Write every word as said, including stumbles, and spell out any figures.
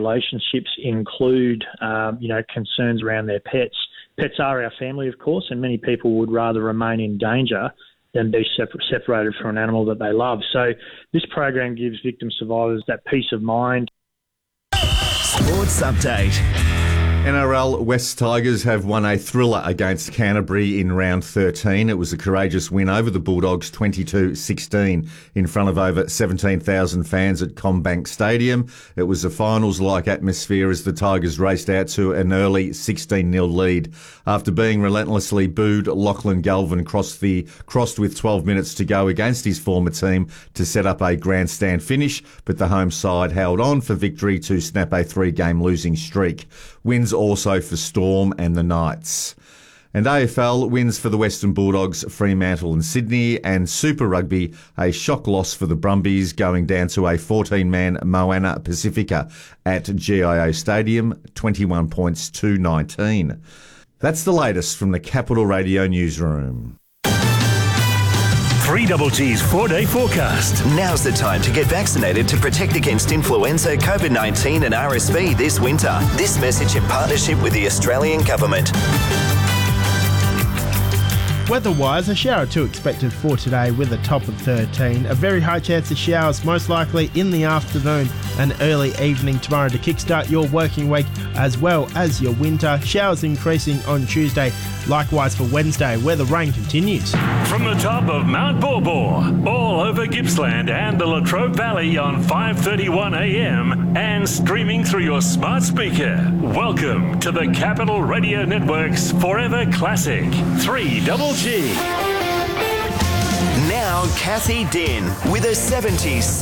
relationships include, um, you know, concerns around their pets. Pets are our family, of course, and many people would rather remain in danger than be separated from an animal that they love. So this program gives victim survivors that peace of mind. Sports Update. N R L West Tigers have won a thriller against Canterbury in round thirteen. It was a courageous win over the Bulldogs twenty-two sixteen in front of over seventeen thousand fans at CommBank Stadium. It was a finals-like atmosphere as the Tigers raced out to an early sixteen nil lead. After being relentlessly booed, Lachlan Galvin crossed, the, crossed with twelve minutes to go against his former team to set up a grandstand finish, but the home side held on for victory to snap a three-game losing streak. Wins also for Storm and the Knights. And A F L wins for the Western Bulldogs, Fremantle and Sydney, and Super Rugby, a shock loss for the Brumbies, going down to a fourteen-man Moana Pacifica at G I O Stadium, twenty-one points to nineteen. That's the latest from the Capital Radio newsroom. three G G's four-day forecast. Now's the time to get vaccinated to protect against influenza, COVID nineteen and R S V this winter. This message in partnership with the Australian Government. Weather-wise, a shower or two expected for today with a top of thirteen. A very high chance of showers, most likely in the afternoon and early evening tomorrow to kickstart your working week as well as your winter. Showers increasing on Tuesday, likewise for Wednesday, where the rain continues. From the top of Mount Baw, all over Gippsland and the Latrobe Valley on five thirty-one a m and streaming through your smart speaker. Welcome to the Capital Radio Network's Forever Classic, three G G. Now, Kathy Din with a seventies